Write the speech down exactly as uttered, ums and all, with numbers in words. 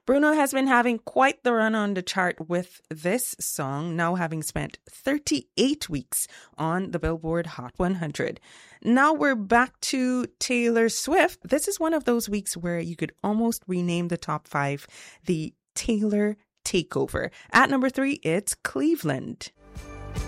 Bruno has been having quite the run on the chart with this song, now having spent thirty-eight weeks on the Billboard Hot one hundred. Now we're back to Taylor Swift. This is one of those weeks where you could almost rename the top five the Taylor Takeover. At number three, it's Cleveland.